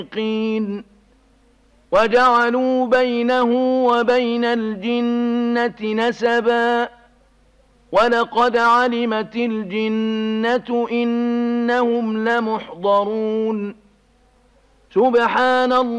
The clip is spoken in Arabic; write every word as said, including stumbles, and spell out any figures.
وجعلوا بينه وبين الجنة نسبا ولقد علمت الجنة إنهم لمحضرون سبحان الله